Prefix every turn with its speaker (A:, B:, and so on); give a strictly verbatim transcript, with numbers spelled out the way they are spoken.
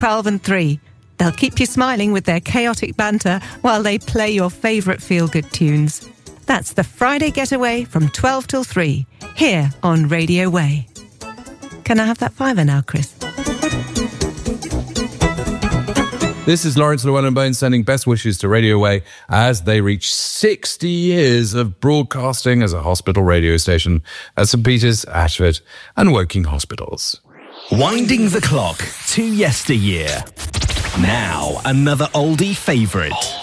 A: twelve and three. They'll keep you smiling with their chaotic banter while they play your favourite feel-good tunes. That's the Friday Getaway from twelve till three, here on Radio Way. Can I have that fiver now, Chris?
B: This is Lawrence Llewellyn-Bowen sending best wishes to Radio Way as they reach sixty years of broadcasting as a hospital radio station at St Peter's, Ashford and Woking hospitals.
C: Winding the clock to yesteryear. Now, another oldie favourite.